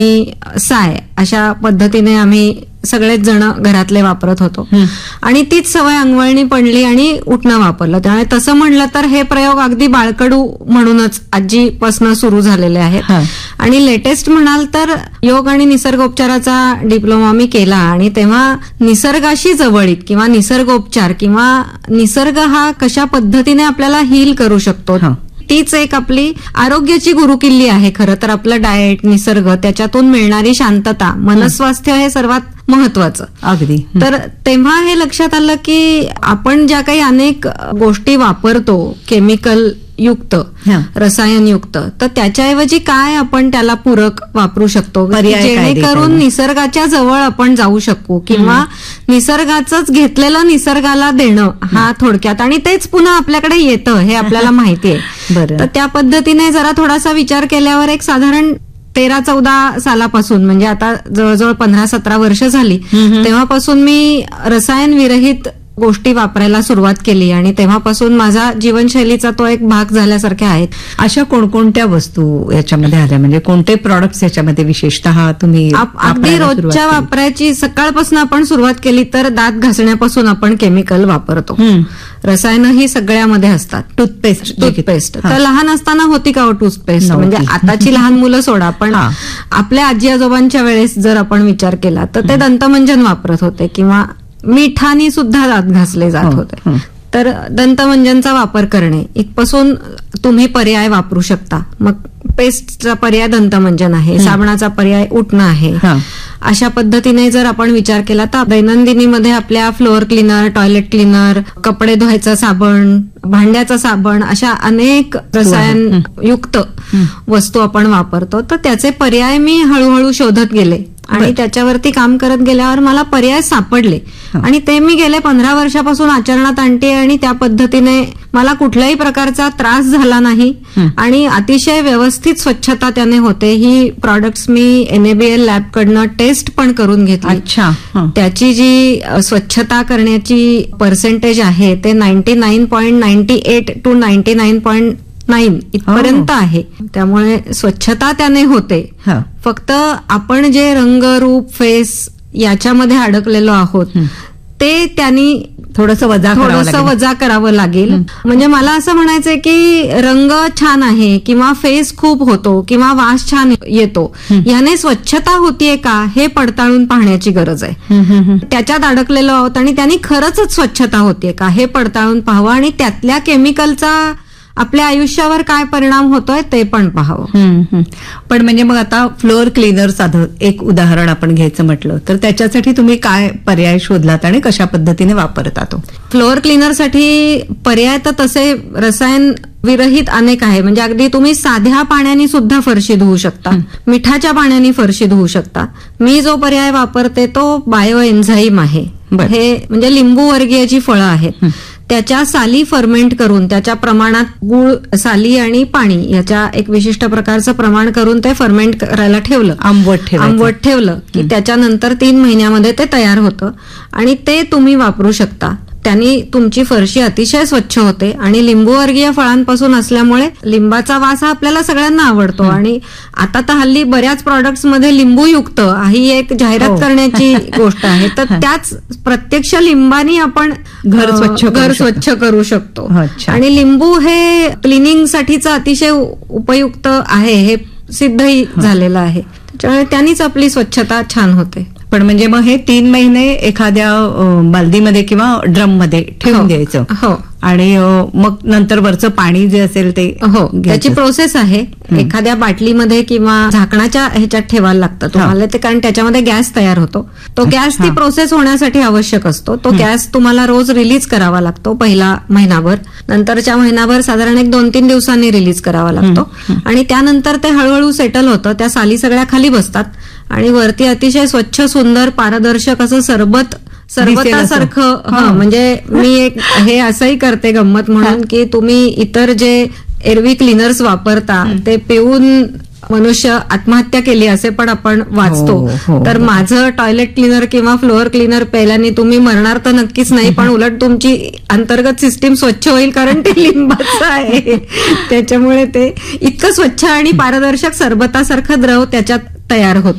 साय अशा पद्धतीने आम्ही सगळेच जण घरातले वापरत होतो आणि तीच सवय अंगवळणी पडली आणि उठणं वापरलं. त्यामुळे तसं म्हणलं तर हे प्रयोग अगदी बाळकडू म्हणूनच आजीपासून सुरू झालेले आहेत. आणि लेटेस्ट म्हणाल तर योग आणि निसर्गोपचाराचा डिप्लोमा मी केला आणि तेव्हा निसर्गाशी जवळीक किंवा निसर्गोपचार किंवा निसर्ग हा कशा पद्धतीने आपल्याला हील करू शकतो तीच एक आपली आरोग्याची गुरुकिल्ली आहे. खरं तर आपलं डाएट, निसर्ग, त्याच्यातून मिळणारी शांतता, मनस्वास्थ्य हे सर्वात महत्वाचं. अगदी. तर तेव्हा हे लक्षात आलं की आपण ज्या काही अनेक गोष्टी वापरतो केमिकल युक्त, रसायनयुक्त, तर त्याच्याऐवजी काय आपण त्याला पूरक वापरू शकतो जेणेकरून निसर्गाच्या जवळ आपण जाऊ शकू किंवा निसर्गाचंच घेतलेलं निसर्गाला देणं हा थोडक्यात, आणि तेच पुन्हा आपल्याकडे येतं हे आपल्याला माहितीये. तर त्या पद्धतीने जरा थोडासा विचार केल्यावर एक साधारण 13-14 सालापासून, म्हणजे आता जवळजवळ 15-17 वर्ष झाली, तेव्हापासून मी रसायन विरहित गोष्टी वापरायला सुरुवात केली आणि तेव्हापासून माझा जीवनशैलीचा तो एक भाग झाल्यासारखे आहेत. अशा कोणकोणत्या वस्तू याच्यामध्ये आल्या, म्हणजे कोणते प्रॉडक्ट्स याच्यामध्ये विशेषतः तुम्ही अगदी रोजच्या वापरायची सकाळपासून आपण सुरुवात केली तर दात घासण्यापासून आपण केमिकल वापरतो. रसायन ही सगळ्यामध्ये असतात. टूथपेस्ट तर लहान असताना होती का टूथपेस्ट, म्हणजे आताची लहान मुलं सोडा, पण आपल्या आजी आजोबांच्या वेळेस जर आपण विचार केला तर ते दंतमंजन वापरत होते किंवा मिठानी सुद्धा दात घासले जात होते. तर दंतमंजनचा वापर करणे इथपासून तुम्ही पर्याय वापरू शकता. मग पेस्टचा पर्याय दंतमंजन आहे, साबणाचा पर्याय उठणं आहे. अशा पद्धतीने जर आपण विचार केला तर दैनंदिनीमध्ये आपल्या फ्लोअर क्लीनर, टॉयलेट क्लीनर, कपडे धुवायचा साबण, भांड्याचा साबण, अशा अनेक रसायन युक्त वस्तू आपण वापरतो. तर त्याचे पर्याय मी हळूहळू शोधत गेले आणि त्याच्यावरती काम करत गेल्यावर मला पर्याय सापडले आणि ते मी गेले 15 वर्षापासून आचरणात आणते आणि त्या पद्धतीने मला कुठल्याही प्रकारचा त्रास झाला नाही आणि अतिशय व्यवस्थित स्वच्छता त्याने होते. ही प्रॉडक्ट्स मी NABL लॅब कडनं टेस्ट पण करून घेतली. त्याची जी स्वच्छता करण्याची पर्सेंटेज आहे ते 99.98 to 99.9 इथपर्यंत आहे. त्यामुळे स्वच्छता त्याने होते. फक्त आपण जे रंग, रूप, फेस याच्यामध्ये अडकलेलो आहोत ते त्यांनी थोडंसं वजा करावं लागेल. म्हणजे मला असं म्हणायचंय की रंग छान आहे किंवा फेस खूप होतो किंवा वास छान येतो, याने स्वच्छता होतीये का हे पडताळून पाहण्याची गरज आहे. त्याच्यात अडकलेलो आहोत आणि त्यांनी खरंच स्वच्छता होतीये का हे पडताळून पाहावं आणि त्यातल्या केमिकलचा आपल्या आयुष्यावर काय परिणाम होतोय ते पण पाहावं. पण म्हणजे मग आता फ्लोअर क्लीनर साधं एक उदाहरण आपण घ्यायचं म्हटलं तर त्याच्यासाठी तुम्ही काय पर्याय शोधलात आणि कशा पद्धतीने वापरता तो? फ्लोअर क्लीनरसाठी पर्याय तर तसे रसायन विरहित अनेक आहे. म्हणजे अगदी तुम्ही साध्या पाण्याने सुद्धा फरशी धुवू शकता, मिठाच्या पाण्याने फरशी धुवू शकता. मी जो पर्याय वापरते तो बायो एन्झाईम आहे. हे म्हणजे लिंबू वर्गीय जी फळं आहेत त्याच्या साली फर्मेंट करून त्याच्या प्रमाणात गुळ, साली आणि पाणी याच्या एक विशिष्ट प्रकारचं प्रमाण करून ते फर्मेंट करायला ठेवलं, आंबवट ठेवलं की त्याच्यानंतर 3 महिन्यामध्ये ते तयार होतं आणि ते तुम्ही वापरू शकता. त्यांनी तुमची फरशी अतिशय स्वच्छ होते आणि लिंबूवर्गीय फळांपासून असल्यामुळे लिंबाचा वास हा आपल्याला सगळ्यांना आवडतो आणि आता तर हल्ली बऱ्याच प्रॉडक्ट्समध्ये लिंबूयुक्त ही एक जाहिरात करण्याची गोष्ट आहे. तर त्याच प्रत्यक्ष लिंबानी आपण घर स्वच्छ करू शकतो आणि लिंबू हे क्लिनिंग साठीचं अतिशय उपयुक्त आहे हे सिद्धही झालेलं आहे. त्याच्यामुळे त्यांनीच आपली स्वच्छता छान होते. पण म्हणजे मग हे 3 महिने एखाद्या बालदीमध्ये किंवा ड्रम मध्ये ठेवून द्यायचं आणि मग नंतर वरचं पाणी जे असेल ते त्याची प्रोसेस आहे. एखाद्या बाटलीमध्ये किंवा झाकणाच्या ह्याच्यात ठेवायला लागतं तुम्हाला ते, कारण त्याच्यामध्ये गॅस तयार होतो. तो गॅस ती प्रोसेस होण्यासाठी आवश्यक असतो. तो गॅस तुम्हाला रोज रिलीज करावा लागतो पहिला महिनाभर, नंतरच्या महिनाभर साधारण 1-2-3 दिवसांनी रिलीज करावा लागतो आणि त्यानंतर ते हळूहळू सेटल होतं. त्या साली सगळ्या खाली बसतात आणि वरती अतिशय स्वच्छ, सुंदर, पारदर्शक असं सरबतासारखं. म्हणजे मी एक हे असंही करते गंमत म्हणून की तुम्ही इतर जे एरवी क्लीनर्स वापरता ते पिऊन मनुष्य आत्महत्या केली असे पण आपण वाचतो. तर माझं टॉयलेट क्लीनर किंवा फ्लोअर क्लीनर प्यायल्याने तुम्ही मरणार तर नक्कीच नाही, पण उलट तुमची अंतर्गत सिस्टीम स्वच्छ होईल कारण ते लिंबाचं आहे. त्याच्यामुळे ते इतकं स्वच्छ आणि पारदर्शक सरबतासारखं द्रव त्याच्यात तयार होतं.